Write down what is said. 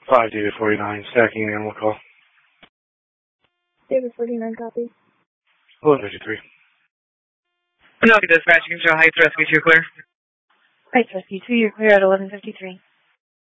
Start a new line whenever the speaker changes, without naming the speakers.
5 David 49, stacking animal call.
David 49, copy.
1153.
No, dispatch control, Heights Rescue 2 clear.
Heights Rescue 2, you're clear at 1153.